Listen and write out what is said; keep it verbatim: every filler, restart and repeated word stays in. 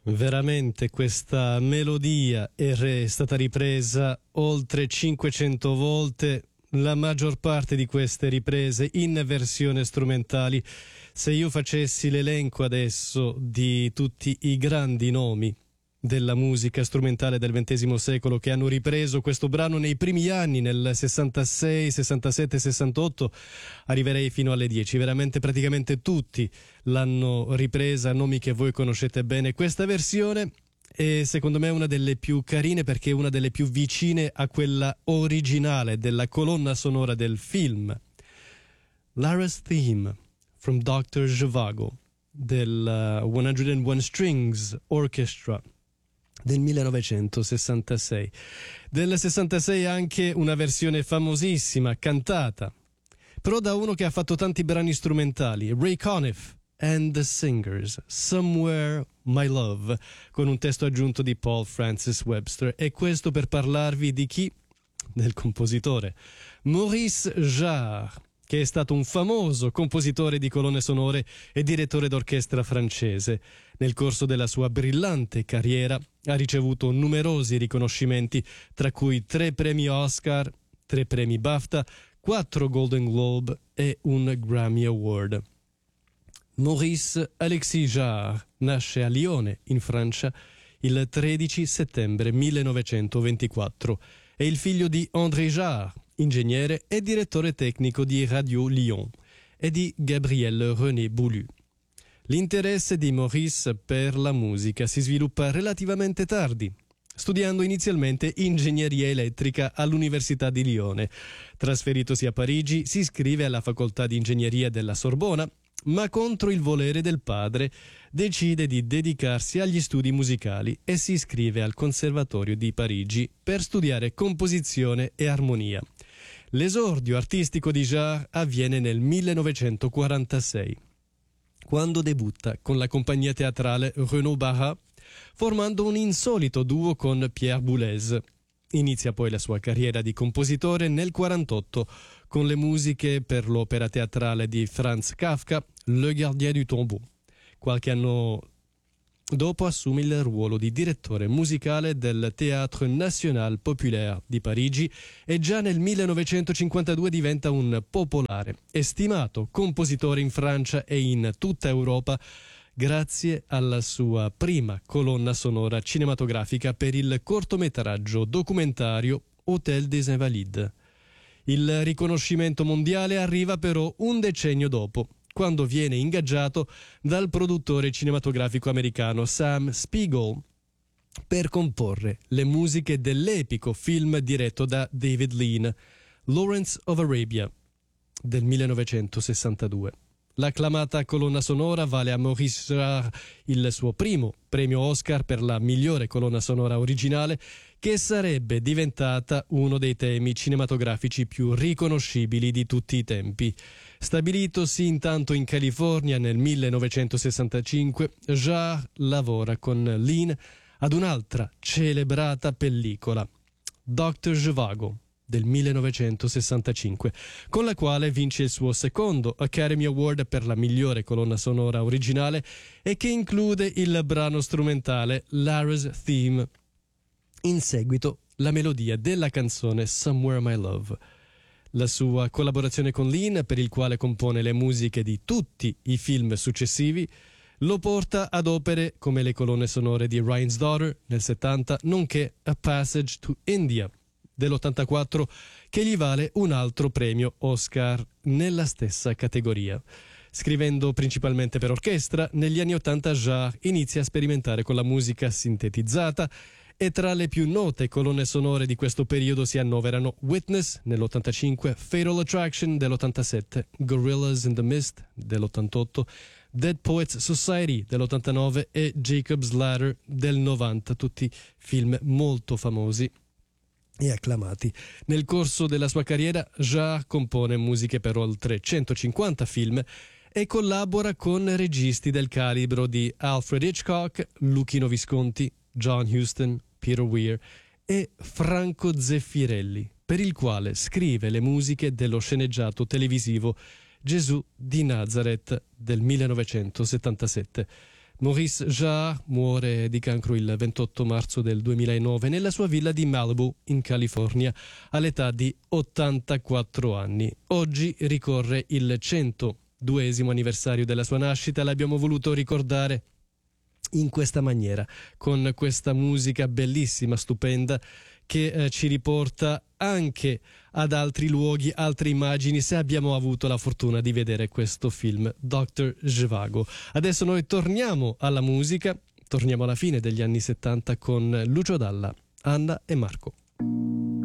Veramente questa melodia è stata ripresa oltre cinquecento volte, la maggior parte di queste riprese in versione strumentali. Se io facessi l'elenco adesso di tutti i grandi nomi della musica strumentale del ventesimo secolo che hanno ripreso questo brano nei primi anni, nel sessantasei, sessantasette, sessantotto, arriverei fino alle dieci. Veramente praticamente tutti l'hanno ripresa, nomi che voi conoscete bene. Questa versione è secondo me una delle più carine perché è una delle più vicine a quella originale della colonna sonora del film. Lara's Theme from doctor Zhivago del uh, centouno Strings Orchestra del millenovecentosessantasei. Del sessantasei anche una versione famosissima, cantata, però da uno che ha fatto tanti brani strumentali, Ray Conniff and the Singers, Somewhere My Love, con un testo aggiunto di Paul Francis Webster. E questo per parlarvi di chi? Del compositore Maurice Jarre, che è stato un famoso compositore di colonne sonore e direttore d'orchestra francese. Nel corso della sua brillante carriera ha ricevuto numerosi riconoscimenti, tra cui tre premi Oscar, tre premi BAFTA, quattro Golden Globe e un Grammy Award. Maurice Alexis Jarre nasce a Lione, in Francia, il tredici settembre millenovecentoventiquattro. È il figlio di André Jarre, ingegnere e direttore tecnico di Radio Lyon, e di Gabrielle René Boulu. L'interesse di Maurice per la musica si sviluppa relativamente tardi, studiando inizialmente ingegneria elettrica all'Università di Lione. Trasferitosi a Parigi, si iscrive alla facoltà di ingegneria della Sorbona, ma contro il volere del padre decide di dedicarsi agli studi musicali e si iscrive al Conservatorio di Parigi per studiare composizione e armonia. L'esordio artistico di Jarre avviene nel millenovecentoquarantasei, quando debutta con la compagnia teatrale Renaud Barra, formando un insolito duo con Pierre Boulez. Inizia poi la sua carriera di compositore nel quarantotto con le musiche per l'opera teatrale di Franz Kafka, Le Gardien du Tombeau. Qualche anno dopo assume il ruolo di direttore musicale del Théâtre National Populaire di Parigi e già nel millenovecentocinquantadue diventa un popolare e stimato compositore in Francia e in tutta Europa, grazie alla sua prima colonna sonora cinematografica per il cortometraggio documentario Hôtel des Invalides. Il riconoscimento mondiale arriva però un decennio dopo, quando viene ingaggiato dal produttore cinematografico americano Sam Spiegel per comporre le musiche dell'epico film diretto da David Lean, Lawrence of Arabia, del millenovecentosessantadue. L'acclamata colonna sonora vale a Maurice Jarre il suo primo premio Oscar per la migliore colonna sonora originale, che sarebbe diventata uno dei temi cinematografici più riconoscibili di tutti i tempi. Stabilitosi intanto in California nel millenovecentosessantacinque, Jarre lavora con Lean ad un'altra celebrata pellicola, doctor Zhivago, del millenovecentosessantacinque, con la quale vince il suo secondo Academy Award per la migliore colonna sonora originale e che include il brano strumentale Lara's Theme. In seguito la melodia della canzone Somewhere My Love. La sua collaborazione con Lean, per il quale compone le musiche di tutti i film successivi, lo porta ad opere come le colonne sonore di Ryan's Daughter nel settanta, nonché A Passage to India dell'ottantaquattro, che gli vale un altro premio Oscar nella stessa categoria. Scrivendo principalmente per orchestra, negli anni ottanta Jarre inizia a sperimentare con la musica sintetizzata e tra le più note colonne sonore di questo periodo si annoverano Witness nell'ottantacinque, Fatal Attraction dell'ottantasette, Gorillas in the Mist dell'ottantotto, Dead Poets Society dell'ottantanove e Jacob's Ladder del novanta, tutti film molto famosi e acclamati. Nel corso della sua carriera Jarre compone musiche per oltre centocinquanta film e collabora con registi del calibro di Alfred Hitchcock, Luchino Visconti, John Huston, Peter Weir e Franco Zeffirelli, per il quale scrive le musiche dello sceneggiato televisivo Gesù di Nazareth del millenovecentosettantasette. Maurice Jarre muore di cancro il ventotto marzo del duemilanove nella sua villa di Malibu, in California, all'età di ottantaquattro anni. Oggi ricorre il centoduesimo anniversario della sua nascita, l'abbiamo voluto ricordare in questa maniera, con questa musica bellissima, stupenda, che eh, ci riporta anche ad altri luoghi, altre immagini, se abbiamo avuto la fortuna di vedere questo film doctor Zhivago. Adesso noi torniamo alla musica, torniamo alla fine degli anni settanta con Lucio Dalla, Anna e Marco.